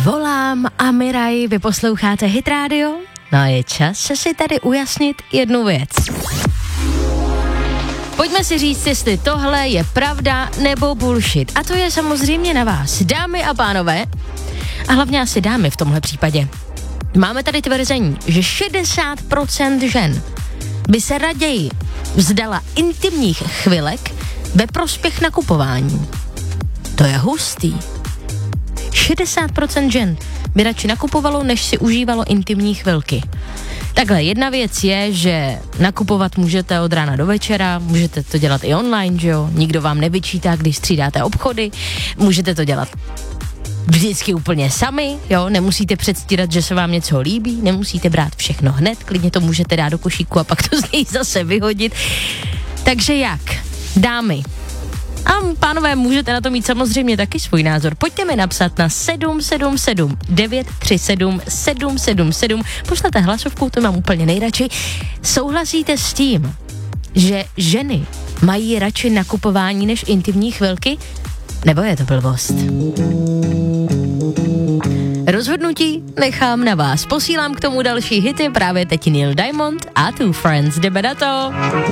Volám a Miraj, vy posloucháte Hit Radio? No je čas se si tady ujasnit jednu věc. Pojďme si říct, jestli tohle je pravda nebo bullshit. A to je samozřejmě na vás, dámy a pánové. A hlavně asi dámy v tomhle případě. Máme tady tvrzení, že 60% žen by se raději vzdala intimních chvilek ve prospěch nakupování. To je hustý. 60% žen by radši nakupovalo, než si užívalo intimní chvilky. Takhle, jedna věc je, že nakupovat můžete od rána do večera, můžete to dělat i online, že jo? Nikdo vám nevyčítá, když střídáte obchody, můžete to dělat vždycky úplně sami, jo? Nemusíte předstírat, že se vám něco líbí, nemusíte brát všechno hned, klidně to můžete dát do košíku a pak to z něj zase vyhodit. Takže jak? Dámy a pánové, můžete na to mít samozřejmě taky svůj názor. Pojďte mi napsat na 777 937 777. Pošlete hlasovku, to mám úplně nejradši. Souhlasíte s tím, že ženy mají radši nakupování než intimní chvilky? Nebo je to blbost? Rozhodnutí nechám na vás. Posílám k tomu další hity, právě teď Neil Diamond a Two Friends. Jdeme na to.